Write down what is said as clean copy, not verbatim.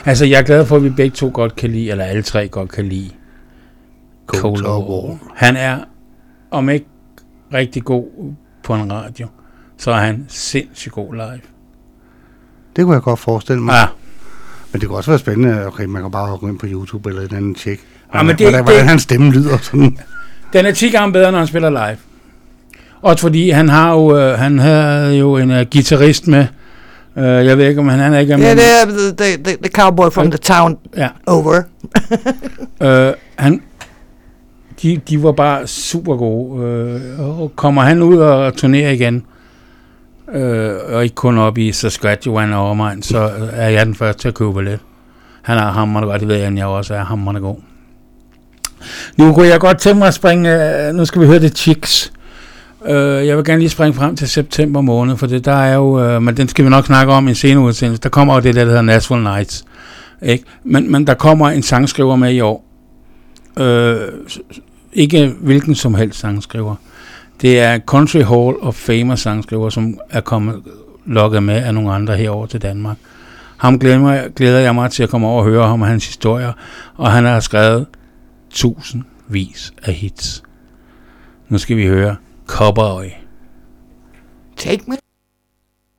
Altså, jeg er glad for, at vi begge to godt kan lide, eller alle tre godt kan lide, Cold War. Han er, om ikke rigtig god på en radio, så er han sindssygt god live. Det kunne jeg godt forestille mig. Ja. Men det kunne også være spændende. Okay, man kan bare gå ind på YouTube eller et andet tjek. Hvordan hans stemme lyder sådan. Den er 10 gange bedre, når han spiller live. Også fordi han havde jo en guitarist med. Jeg ved ikke, om han er ikke med. Ja, det er the cowboy from the town over. De var bare super gode. Og kommer han ud og turnerer igen, og ikke kun op i Saskatchewan og omegn, så er jeg den første til at købe billet. Han er hammerende godt, det ved jeg også er hammerende god. Nu kunne jeg godt tænke mig at springe, nu skal vi høre The Chicks. Jeg vil gerne lige springe frem til september måned, for det der er jo, men den skal vi nok snakke om i en senere udsendelse. Der kommer jo det der hedder Nashville Nights, ikke? Men der kommer en sangskriver med i år. Ikke hvilken som helst sangskriver. Det er Country Hall of Famer sangskriver, som er kommet lukket med af nogle andre herover til Danmark. Ham glæder jeg mig til at komme over og høre ham og hans historier, og han har skrevet tusindvis af hits. Nu skal vi høre Cowboy. Take me.